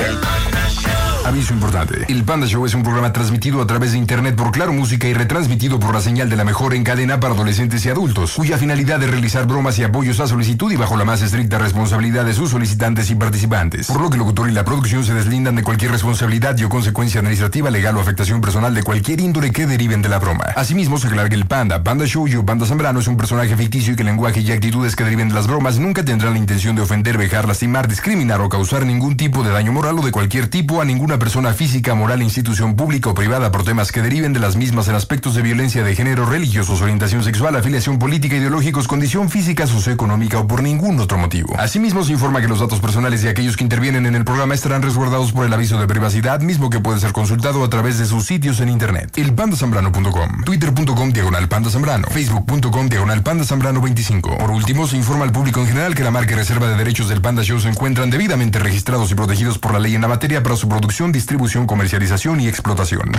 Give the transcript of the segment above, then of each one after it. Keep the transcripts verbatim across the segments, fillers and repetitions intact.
El Panda Show. Aviso importante. El Panda Show es un programa transmitido a través de internet por Claro Música y retransmitido por la señal de la mejor en cadena para adolescentes y adultos, cuya finalidad es realizar bromas y apoyos a solicitud y bajo la más estricta responsabilidad de sus solicitantes y participantes. Por lo que el locutor y la producción se deslindan de cualquier responsabilidad y o consecuencia administrativa, legal o afectación personal de cualquier índole que deriven de la broma. Asimismo, se aclara que el Panda, Panda Show y o Panda Zambrano es un personaje ficticio y que el lenguaje y actitudes que deriven de las bromas nunca tendrán la intención de ofender, vejar, lastimar, discriminar o causar ningún tipo de daño moral o de cualquier tipo a ninguna persona física, moral, institución pública o privada por temas que deriven de las mismas en aspectos de violencia de género, religiosos, orientación sexual, afiliación política, ideológicos, condición física, socioeconómica o por ningún otro motivo. Asimismo, se informa que los datos personales de aquellos que intervienen en el programa estarán resguardados por el aviso de privacidad, mismo que puede ser consultado a través de sus sitios en internet. el panda zambrano punto com, twitter punto com diagonal panda zambrano, facebook punto com diagonal panda zambrano veinticinco. Por último, se informa al público en general que la marca y reserva de derechos del Panda Show se encuentran debidamente registrados y protegidos por la ley en la materia para su producción, distribución, comercialización y explotación.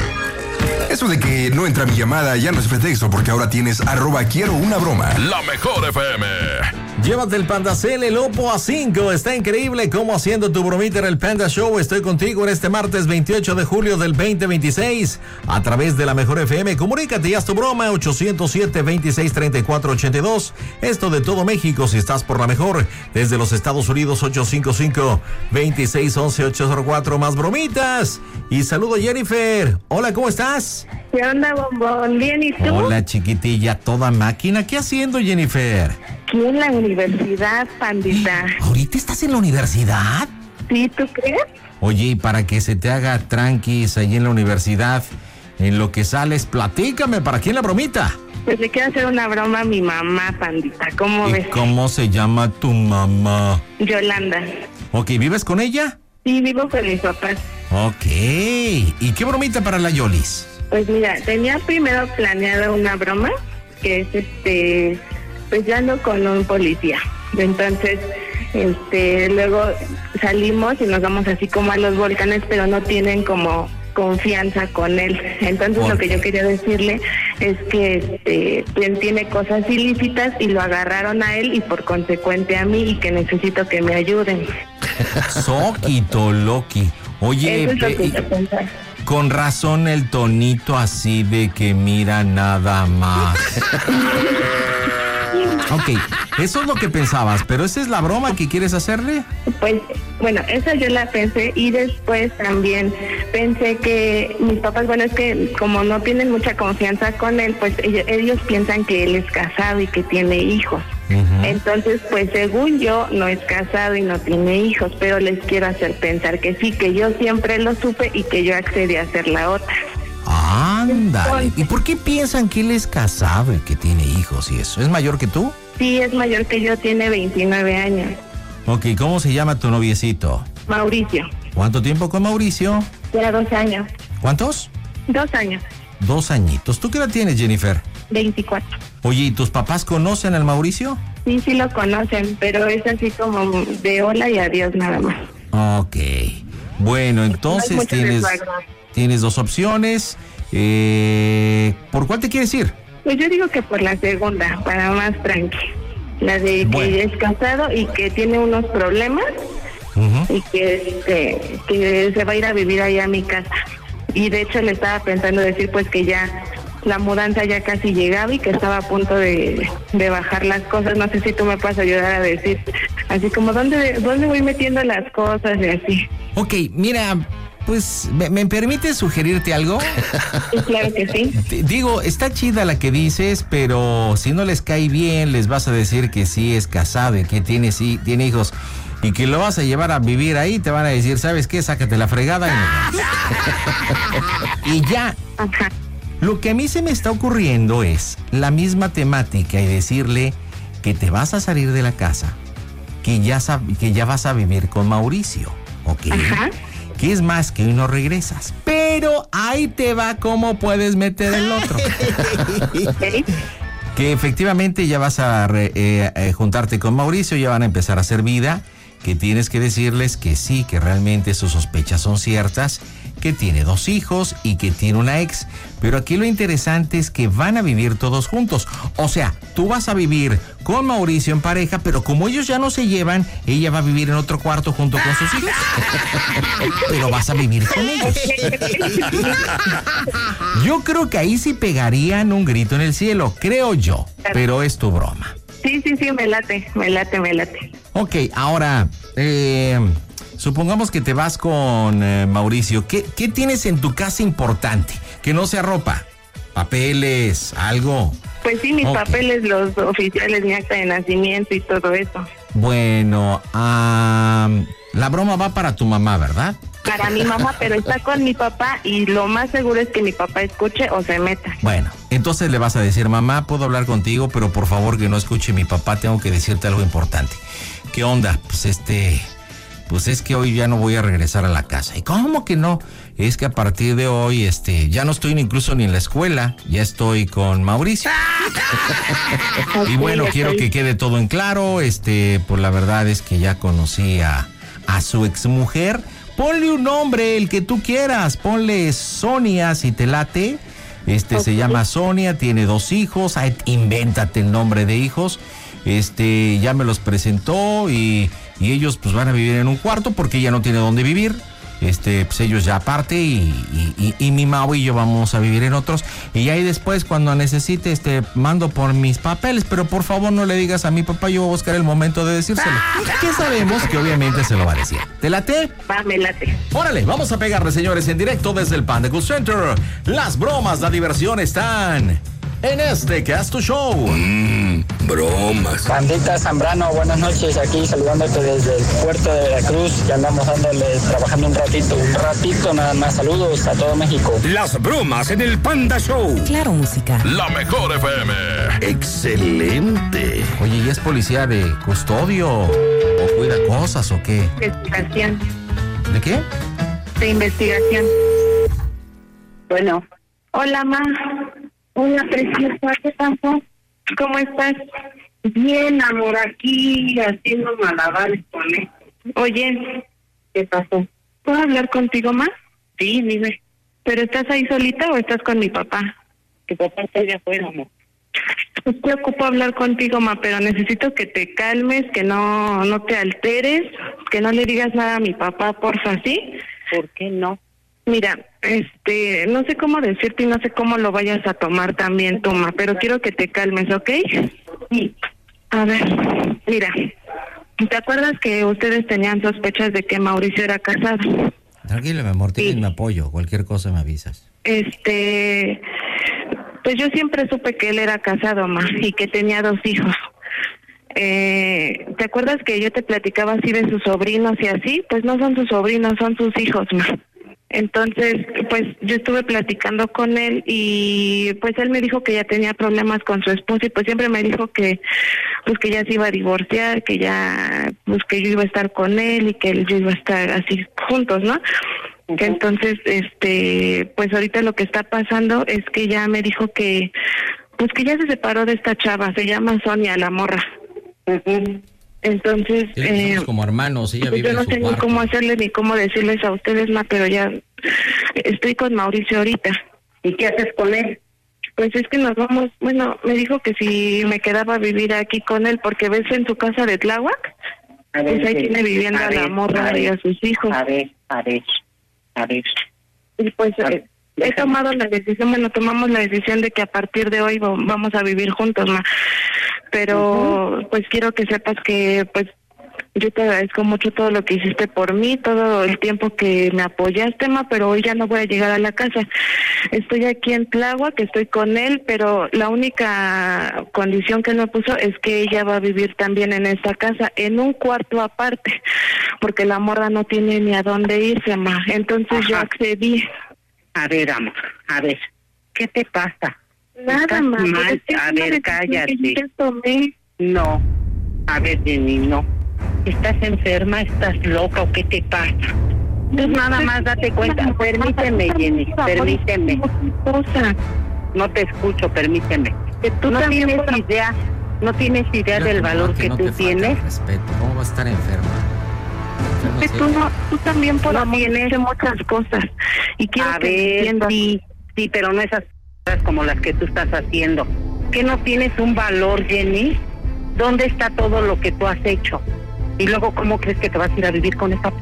Eso de que no entra mi llamada ya no es pretexto, porque ahora tienes arroba quiero una broma. La mejor F M. Llévate el Panda Cel, el Oppo A cinco. Está increíble cómo haciendo tu bromita en el Panda Show. Estoy contigo en este martes veintiocho de julio del veinte veintiséis. A través de la mejor F M, comunícate y haz tu broma. ocho cero siete, veintiséis, treinta y cuatro, ochenta y dos. Esto de todo México, si estás por la mejor. Desde los Estados Unidos, ocho cinco cinco, veintiséis, once, ochocientos cuatro. Más bromitas. Y saludo a Jennifer. Hola, ¿cómo estás? ¿Qué onda, bombón? ¿Bien y tú? Hola, chiquitilla, toda máquina. ¿Qué haciendo, Jennifer? Aquí en la universidad, pandita. ¿Ahorita estás en la universidad? ¿Sí, tú crees? Oye, y para que se te haga tranquis ahí en la universidad, en lo que sales, platícame, ¿para quién la bromita? Pues le quiero hacer una broma a mi mamá, pandita. ¿Cómo ¿Y ves? cómo se llama tu mamá? Yolanda. Ok, ¿vives con ella? Sí, vivo con mis papás. Ok, ¿y qué bromita para la Yolis? Pues mira, tenía primero planeado una broma, que es este, pues yo ando con un policía. Entonces, este, luego salimos y nos vamos así como a los volcanes, pero no tienen como confianza con él. Entonces lo que yo quería decirle es que este, él tiene cosas ilícitas y lo agarraron a él y por consecuente a mí y que necesito que me ayuden. Soquito Loki. Oye, Eso es lo que eh, yo pensaba. con razón el tonito así de que mira nada más. Ok, eso es lo que pensabas, pero ¿esa es la broma que quieres hacerle? Pues, bueno, esa yo la pensé y después también pensé que mis papás, bueno, es que como no tienen mucha confianza con él, pues ellos, ellos piensan que él es casado y que tiene hijos. Uh-huh. Entonces, pues según yo, no es casado y no tiene hijos, pero les quiero hacer pensar que sí, que yo siempre lo supe y que yo accedí a ser la otra. Ándale. ¿Y por qué piensan que él es casado y que tiene hijos y eso? ¿Es mayor que tú? Sí, es mayor que yo, tiene veintinueve años. Ok, ¿cómo se llama tu noviecito? Mauricio. ¿Cuánto tiempo con Mauricio? Ya dos años. ¿Cuántos? Dos años. Dos añitos. ¿Tú qué edad tienes, Jennifer? veinticuatro. Oye, ¿y tus papás conocen al Mauricio? Sí, sí lo conocen, pero es así como de hola y adiós nada más. Ok. Bueno, entonces no tienes, tienes dos opciones. Eh, ¿Por cuál te quieres ir? Pues yo digo que por la segunda, para más tranqui. La de bueno. que es casado y que tiene unos problemas uh-huh. y que, este, que se va a ir a vivir allá a mi casa. Y de hecho le estaba pensando decir pues que ya la mudanza ya casi llegaba y que estaba a punto de, de bajar las cosas. No sé si tú me puedes ayudar a decir, así como dónde, dónde voy metiendo las cosas y así. Ok, mira, pues, ¿me, me permites sugerirte algo? Sí, claro que sí. Te, digo, está chida la que dices, pero si no les cae bien, les vas a decir que sí es casado y que tiene, sí, tiene hijos y que lo vas a llevar a vivir ahí, te van a decir, ¿sabes qué? Sácate la fregada y, y ya. Ajá. Lo que a mí se me está ocurriendo es la misma temática y decirle que te vas a salir de la casa, que ya, sab- que ya vas a vivir con Mauricio, ¿ok? Ajá. Que es más que hoy no regresas, pero ahí te va cómo puedes meter el otro. ¿Sí? Que efectivamente ya vas a re, eh, eh, juntarte con Mauricio, ya van a empezar a hacer vida, que tienes que decirles que sí, que realmente sus sospechas son ciertas, que tiene dos hijos y que tiene una ex. Pero aquí lo interesante es que van a vivir todos juntos. O sea, tú vas a vivir con Mauricio en pareja, pero como ellos ya no se llevan, ella va a vivir en otro cuarto junto con sus hijos. Pero vas a vivir con ellos. Yo creo que ahí sí pegarían un grito en el cielo, creo yo. Pero es tu broma. Sí, sí, sí, me late, me late, me late. Ok, ahora, eh, supongamos que te vas con eh, Mauricio. ¿Qué, ¿Qué tienes en tu casa importante? Que no sea ropa, papeles, algo. Pues sí, mis Okay. papeles, los oficiales, mi acta de nacimiento y todo eso. Bueno, um, la broma va para tu mamá, ¿verdad? Para mi mamá, pero está con mi papá y lo más seguro es que mi papá escuche o se meta. Bueno, entonces le vas a decir, mamá, puedo hablar contigo, pero por favor que no escuche mi papá, tengo que decirte algo importante. ¿Qué onda? Pues este, pues es que hoy ya no voy a regresar a la casa. ¿Y cómo que no? Es que a partir de hoy, este, ya no estoy incluso ni en la escuela, ya estoy con Mauricio. Y bueno, quiero que quede todo en claro, este, pues la verdad es que ya conocí a, a su exmujer. Ponle un nombre, el que tú quieras, ponle Sonia si te late. Este okay. Se llama Sonia, tiene dos hijos, ay, invéntate el nombre de hijos. Este, ya me los presentó y, y ellos pues van a vivir en un cuarto porque ella no tiene dónde vivir. Este, pues ellos ya aparte y, y, y, y mi Mau y yo vamos a vivir en otros. Y ahí después cuando necesite, este, mando por mis papeles, pero por favor no le digas a mi papá, yo voy a buscar el momento de decírselo. Que sabemos que obviamente se lo va a decir. ¿Te late? Va, me late. Órale, vamos a pegarle, señores, en directo desde el Panda Cool Center. Las bromas, la diversión están en este Casto Show. Mmm, bromas. Pandita Zambrano, buenas noches, aquí saludándote desde el puerto de Veracruz, que andamos dándole, trabajando un ratito, un ratito nada más. Saludos a todo México. Las bromas en el Panda Show. Claro, música. La mejor F M. Excelente. Oye, ¿y es policía de custodio o cuida cosas o qué? Investigación. ¿De qué? De investigación. Bueno. Hola, ma. Hola, preciosa, ¿qué pasó? ¿Cómo estás? Bien, amor, aquí haciendo malabares con él. Oye, ¿Qué pasó? ¿puedo hablar contigo, ma? Sí, dime. ¿Pero estás ahí solita o estás con mi papá? Tu papá está allá afuera, amor. Pues te ocupo hablar contigo, ma, pero necesito que te calmes, que no no te alteres, que no le digas nada a mi papá, porfa, ¿sí? ¿Por qué no? Mira, este, no sé cómo decirte y no sé cómo lo vayas a tomar también, toma, pero quiero que te calmes, ¿ok? Sí. A ver, mira, ¿te acuerdas que ustedes tenían sospechas de que Mauricio era casado? Tranquilo, mi amor, tienes Sí. mi apoyo, cualquier cosa me avisas. Este, pues yo siempre supe que él era casado, ma, y que tenía dos hijos. Eh, ¿te acuerdas que yo te platicaba así de sus sobrinos y así? Pues no son sus sobrinos, son sus hijos, ma. Entonces, pues yo estuve platicando con él y pues él me dijo que ya tenía problemas con su esposa y pues siempre me dijo que pues que ya se iba a divorciar, que ya pues que yo iba a estar con él y que él, yo iba a estar así juntos, ¿no? Uh-huh. Que entonces, este, pues ahorita lo que está pasando es que ya me dijo que pues que ya se separó de esta chava, se llama Sonia, la morra. Uh-huh. Sí, Entonces, eh, somos como hermanos, ella pues vive yo no en su sé ni cuarto. cómo hacerle ni cómo decirles a ustedes más, pero ya estoy con Mauricio ahorita. ¿Y qué haces con él? Pues es que nos vamos, bueno, me dijo que si me quedaba a vivir aquí con él, porque ves en su casa de Tláhuac, A ver, pues ahí sí. tiene viviendo A a la ver, morra a y a ver, sus hijos. A ver, a ver, a ver. Y pues A ver, eh, he déjame. tomado la decisión, bueno, tomamos la decisión de que a partir de hoy va- vamos a vivir juntos, ma. Pero uh-huh. pues quiero que sepas que pues yo te agradezco mucho todo lo que hiciste por mí, todo el tiempo que me apoyaste, ma, pero hoy ya no voy a llegar a la casa. Estoy aquí en Tláhuac, que estoy con él, pero la única condición que él me puso es que ella va a vivir también en esta casa, en un cuarto aparte, porque la morra no tiene ni a dónde irse, ma. Entonces Ajá. yo accedí. A ver, amor, a ver, ¿qué te pasa? Nada, Estás ma. mal. pero es que es A una ver, decisión cállate. que yo ya tomé. No, a ver, Jenny, no. ¿Estás enferma? ¿Estás loca o qué te pasa? Tú nada más date cuenta. Permíteme, Jenny, permíteme. Cosa. No te escucho, permíteme. Que tú no también tienes por- idea, no tienes idea Mira, del tu valor amor, que no tú te falta tienes. el respeto, ¿cómo va a estar enferma? Que tú no, tú también por amor tienes muchas cosas y quiero A que ver, entiendas. sí, sí, pero no esas cosas como las que tú estás haciendo. ¿Que no tienes un valor, Jenny? ¿Dónde está todo lo que tú has hecho? Y luego, ¿cómo crees que te vas a ir a vivir con esa?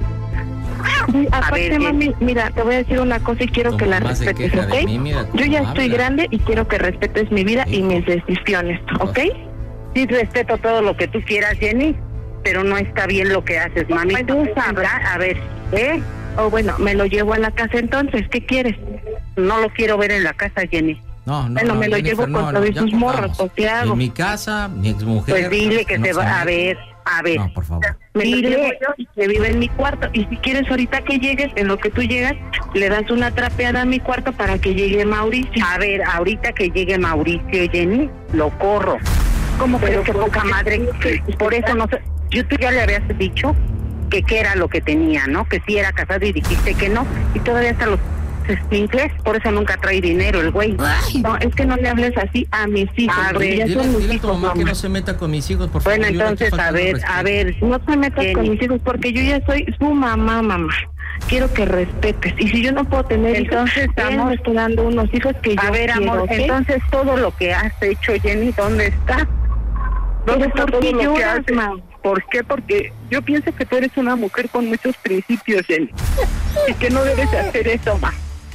Sí, aparte, ver, mami, mira, te voy a decir una cosa y quiero que la Tomás se respetes, queja ¿ok? de mí, mira Yo ya cómo estoy habla. grande y quiero que respetes mi vida y mis decisiones, ¿ok? Sí, respeto todo lo que tú quieras, Jenny, pero no está bien lo que haces, mami. Bueno, Tú pues, sabrás, a ver, ¿eh? O bueno, me lo llevo a la casa entonces, ¿qué quieres? No lo quiero ver en la casa, Jenny. No, no, Bueno, no, me lo Jennifer, llevo no, con no, todos ya sus morros, cortamos. ¿o qué hago? En mi casa, mi exmujer... Pues dile que no se va, a mete. ver, a ver. No, por favor. Me lo Dile. llevo yo y que vive en mi cuarto. Y si quieres ahorita que llegues, en lo que tú llegas, le das una trapeada a mi cuarto para que llegue Mauricio. A ver, ahorita que llegue Mauricio, Jenny, lo corro. ¿Cómo Pero crees que ¿por poca qué? madre? Por eso no sé. Yo tú ya le habías dicho que qué era lo que tenía, ¿no? Que sí era casado y dijiste que no. Y todavía hasta los inglés, por eso nunca trae dinero el güey. No, es que no le hables así a mis hijos. A porque ver, ya Dile, son mis dile a tu hijos, mamá que mamá. no se meta con mis hijos, por favor. Bueno, yo le estoy entonces, a faltando ver, respeto. a ver. No te metas Jenny. con mis hijos porque yo ya soy su mamá, mamá. Quiero que respetes. Y si yo no puedo tener Entonces, hijos, él amor, me está dando unos hijos que yo A ver, quiero, amor, ¿ok? entonces todo lo que has hecho, Jenny, ¿dónde está? ¿Dónde Pero está ¿por todo qué lo que lloras, haces? ma? ¿Por qué? Porque yo pienso que tú eres una mujer con muchos principios, Jenny. Y que no debes de hacer eso, ma.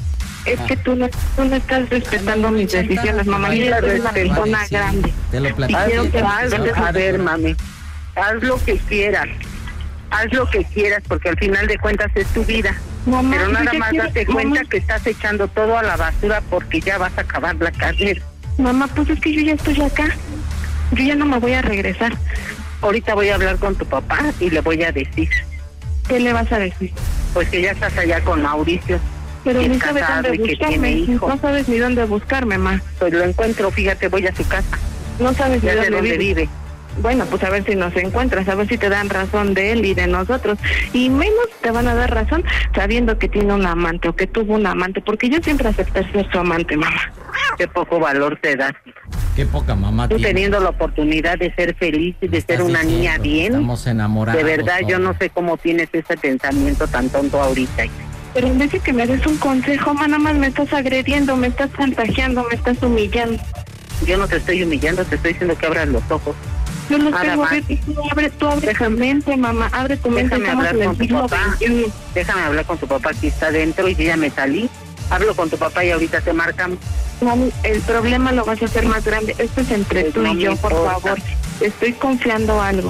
Es que tú no, tú no estás respetando mis decisiones, mamá. Yo ya soy una persona Sí, grande. Te lo Y platico. quiero que Haz- respetes a ver, mami, haz lo que quieras. Haz lo que quieras, porque al final de cuentas es tu vida. Mamá, Pero yo nada ya más quiero- date mamá. cuenta que estás echando todo a la basura porque ya vas a acabar la carrera. Mamá, pues es que yo ya estoy acá. Yo ya no me voy a regresar. Ahorita voy a hablar con tu papá y le voy a decir, ¿Qué le vas a decir? pues que ya estás allá con Mauricio. Pero que ni es sabes casado dónde y que buscarme. tiene hijos. No sabes ni dónde buscarme, ma. Pues lo encuentro, fíjate, voy a su casa. No sabes ni Ya sé dónde, dónde vive. vive. Bueno, pues a ver si nos encuentras, a ver si te dan razón de él y de nosotros. Y menos te van a dar razón sabiendo que tiene un amante o que tuvo un amante, porque yo siempre acepté ser su amante, mamá. Qué poco valor te das. Qué poca mamá Tú tiene. teniendo la oportunidad de ser feliz y de ser Estás una diciendo, niña bien. Estamos enamorados. De verdad, yo todos. no sé cómo tienes ese pensamiento tan tonto ahorita. Pero en vez de que me des un consejo, ma, nada más me estás agrediendo, me estás chantajeando, me estás humillando. Yo no te estoy humillando, te estoy diciendo que abras los ojos. Yo no Nada tengo más. ver, y tú abre, tú abre tu mente, mamá, abre tu mente. Déjame estamos hablar en el con tu siglo papá. veintiuno. Déjame hablar con tu papá que está dentro y yo ya me salí. Hablo con tu papá y ahorita te marcamos. Mami, el problema lo vas a hacer más grande. Esto es entre Pues tú no y me yo, por importa. favor. Te estoy confiando algo.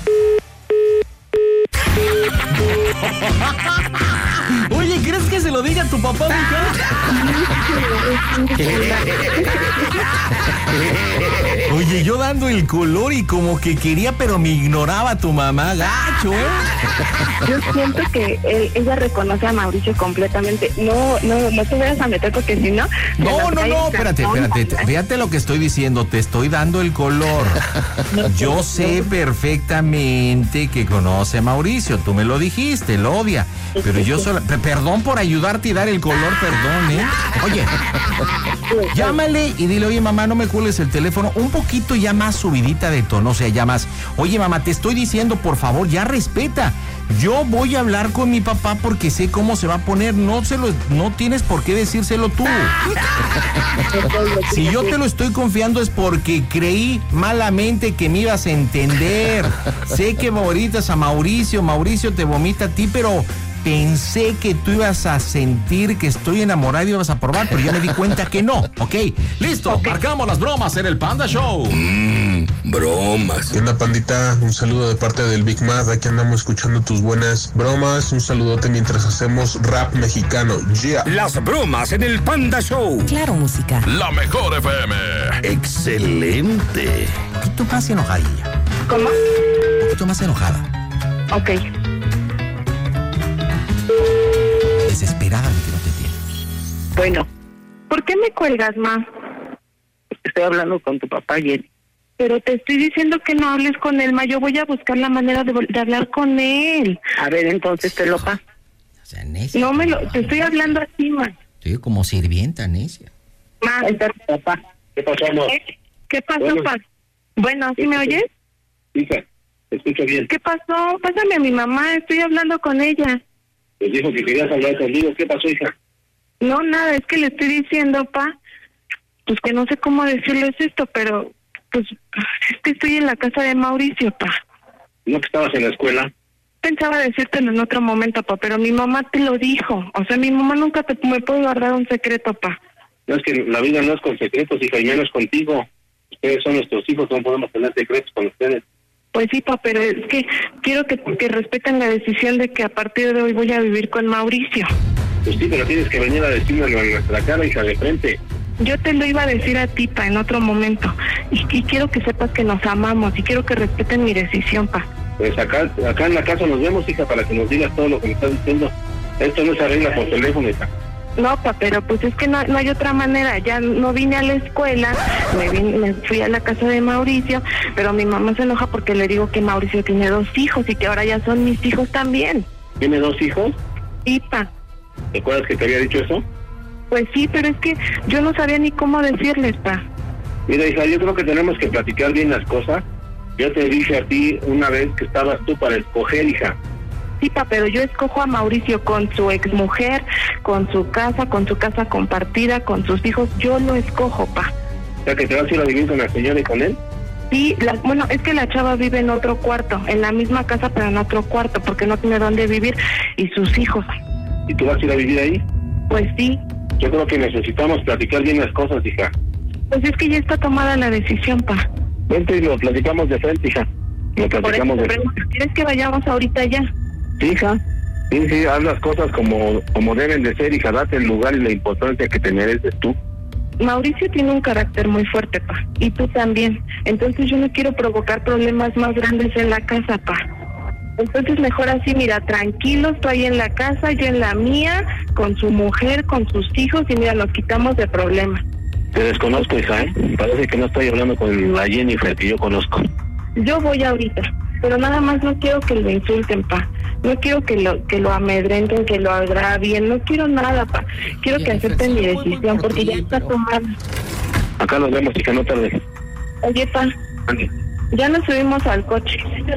Oye, ¿crees que se lo diga a tu papá, mija? Oye, yo dando el color y como que quería, pero me ignoraba tu mamá, gacho, ¿eh? Yo siento que él- ella reconoce a Mauricio completamente. No, no, no te vayas a meter porque si no... te No, las no, traigo no, espérate, cantón, espérate. mamá. Fíjate lo que estoy diciendo, te estoy dando el color. Yo sé perfectamente que conoce a Mauricio, tú me lo dijiste, lo odia. Pero yo solo, pe- perdón por ayudarte y dar el color, perdón, ¿eh? Oye, llámale y dile, oye, mamá, no me cuelgues el teléfono, un poquito ya más subidita de tono, o sea, ya más. Oye, mamá, te estoy diciendo, por favor, ya respeta. Yo voy a hablar con mi papá porque sé cómo se va a poner, no se lo, no tienes por qué decírselo tú. Si yo te lo estoy confiando es porque creí malamente que me ibas a entender. Sé que favoritas a Mauricio, Mauricio te vomita a ti, pero pensé que tú ibas a sentir que estoy enamorado y ibas a probar, pero ya me di cuenta que no, ¿ok? Listo, marcamos las bromas en el Panda Show. Mmm, bromas. ¿Qué onda, pandita? Un saludo de parte del Big Mad. Aquí andamos escuchando tus buenas bromas. Un saludote mientras hacemos rap mexicano. Yeah. Las bromas en el Panda Show. Claro, música. La mejor F M. Excelente. Un poquito más enojadilla, ¿Cómo? un poquito más enojada, Ok. desesperada de que no te tiene. Bueno, ¿Por qué me cuelgas, ma? estoy hablando con tu papá, Jenny. Pero te estoy diciendo que no hables con él, ma. Yo voy a buscar la manera de, vol- de hablar con él. A ver, entonces te lo paso. O sea, necia. No me lo... Te estoy hablando así, ma. Estoy como sirvienta, necia. Ma, Ahí está tu papá. ¿Qué pasó, amor? ¿qué, qué pasó, Bueno. pa? Bueno, ¿sí me oyes? Hija. Te escucho bien. ¿Qué pasó? Pásame a mi mamá, estoy hablando con ella. Pues dijo que querías hablar conmigo. ¿Qué pasó, hija? No, nada, es que le estoy diciendo, pa, pues que no sé cómo decirles esto, pero pues es que estoy en la casa de Mauricio, pa. ¿No que estabas en la escuela? Pensaba decírtelo en otro momento, pa, pero mi mamá te lo dijo. O sea, mi mamá nunca te me puede guardar un secreto, pa. No, es que la vida no es con secretos, hija, y menos contigo. Ustedes son nuestros hijos, no podemos tener secretos con ustedes. Pues sí, pa, pero es que quiero que, que respeten la decisión de que a partir de hoy voy a vivir con Mauricio. Pues sí, pero tienes que venir a decírmelo en nuestra cara, hija, de frente. Yo te lo iba a decir a ti, pa, en otro momento. Y, y quiero que sepas que nos amamos y quiero que respeten mi decisión, pa. Pues acá acá en la casa nos vemos, hija, para que nos digas todo lo que me estás diciendo. Esto no se arregla por teléfono, hija. No, pa, pero pues es que no, no hay otra manera. Ya no vine a la escuela, me, vine, me fui a la casa de Mauricio, pero mi mamá se enoja porque le digo que Mauricio tiene dos hijos y que ahora ya son mis hijos también. ¿Tiene dos hijos? Sí, pa. ¿Te acuerdas que te había dicho eso? Pues sí, pero es que yo no sabía ni cómo decirles, pa. Mira, hija, yo creo que tenemos que platicar bien las cosas. Yo te dije a ti una vez que estabas tú para escoger, hija. Sí, pa, pero yo escojo a Mauricio con su exmujer, con su casa, con su casa compartida, con sus hijos. Yo lo escojo, pa. O sea, que te vas a ir a vivir con la señora y con él. Sí, la, bueno, es que la chava vive en otro cuarto, en la misma casa, pero en otro cuarto, porque no tiene dónde vivir, y sus hijos. ¿Y tú vas a ir a vivir ahí? Pues sí. Yo creo que necesitamos platicar bien las cosas, hija. Pues es que ya está tomada la decisión, pa. Vente y lo platicamos de frente, hija. Lo platicamos Por eso te de pregunto, ¿quieres que vayamos ahorita ya? Sí, hija. Sí, sí, haz las cosas como, como deben de ser, hija. Date el lugar y la importancia que te mereces tú. Mauricio tiene un carácter muy fuerte, pa. Y tú también. Entonces yo no quiero provocar problemas más grandes en la casa, pa. Entonces mejor así, mira, tranquilos, tú ahí en la casa, yo en la mía, con su mujer, con sus hijos, y mira, nos quitamos de problemas. Te desconozco, hija, ¿eh? Parece que no estoy hablando con la Jennifer que yo conozco. Yo voy ahorita, pero nada más no quiero que lo insulten, pa. No quiero que lo que lo amedrenten, que lo agravien, no quiero nada, pa. Quiero que acepten mi decisión, porque ya está tomada. Acá nos vemos, hija, no tardes. Oye, pa, ya nos subimos al coche,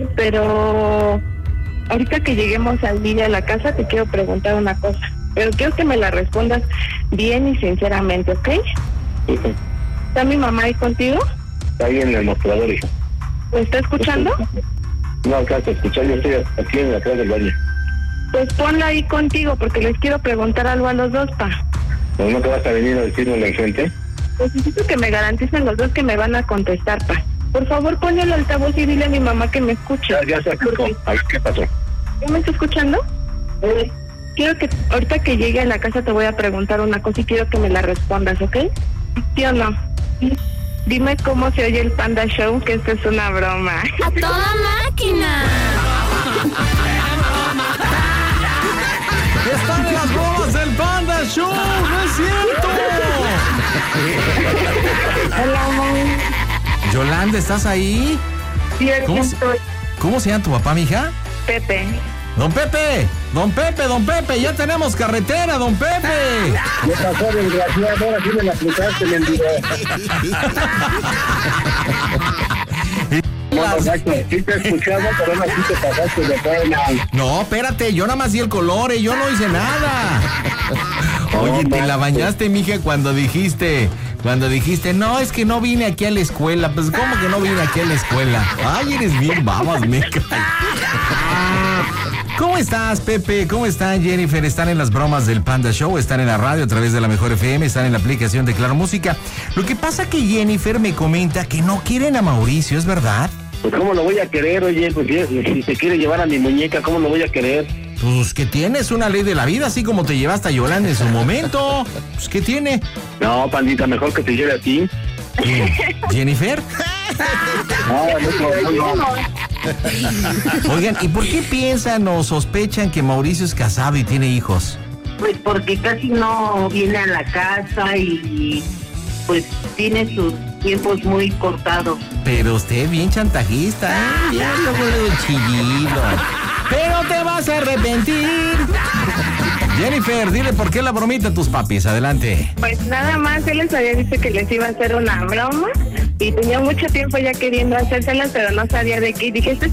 pero ahorita que lleguemos al día a la casa te quiero preguntar una cosa, pero quiero que me la respondas bien y sinceramente, ¿ok? Sí. ¿Está mi mamá ahí contigo? Está ahí en el mostrador, hija. ¿Me está escuchando? No alcanzo a escuchar, yo estoy aquí en la atrás del baño. Pues ponla ahí contigo, porque les quiero preguntar algo a los dos, pa. ¿No, no te vas a venir a decirme en frente? Necesito que me garanticen los dos que me van a contestar, pa. Por favor, ponle el altavoz y dile a mi mamá que me escuche. Ya, ya se acercó. A ver, ¿qué pasó? ¿Ya me está escuchando? Eh, quiero que, ahorita que llegue a la casa te voy a preguntar una cosa y quiero que me la respondas, ¿ok? ¿Sí o no? Dime cómo se oye el Panda Show, que esto es una broma. ¡A toda máquina! ¡Están en las bromas del Panda Show! ¡No es cierto! Hola, mamá. Yolanda, ¿estás ahí? Sí, ¿Cómo se, ¿Cómo se llama tu papá, mija? Pepe. Don Pepe, don Pepe, don Pepe, ya tenemos carretera, don Pepe. ¿Qué pasó, desgraciado? Ahora sí me la aplicaste, mendigo. Sí te he escuchado, pero no sí te pasaste de pena. No, espérate, yo nada más di el color, eh, yo no hice nada. Oye, te la bañaste, mija, cuando dijiste, cuando dijiste, no, es que no vine aquí a la escuela. Pues, ¿cómo que no vine aquí a la escuela? Ay, eres bien babas, meca. ¿Cómo estás, Pepe? ¿Cómo están, Jennifer? ¿Están en las bromas del Panda Show? ¿Están en la radio a través de la Mejor F M? ¿Están en la aplicación de Claro Música? Lo que pasa que Jennifer me comenta que no quieren a Mauricio, ¿es verdad? Pues, ¿cómo lo voy a querer, oye? Pues, si se quiere llevar a mi muñeca, ¿cómo lo voy a querer? Pues que tienes una ley de la vida, así como te llevaste a Yolanda en su momento. Pues, ¿qué tiene? No, pandita, mejor que te lleve a ti. ¿Quién? ¿Jennifer? No, no, no, no. Oigan, ¿y por qué piensan o sospechan que Mauricio es casado y tiene hijos? Pues porque casi no viene a la casa y pues tiene sus tiempos muy cortados. Pero usted bien chantajista, ¿eh? Ya luego luego chillido. Pero te vas a arrepentir. Jennifer, dile por qué la bromita a tus papis, adelante. Pues nada más, él les había dicho que les iba a hacer una broma y tenía mucho tiempo ya queriendo hacérselas, pero no sabía de qué. Y dije, este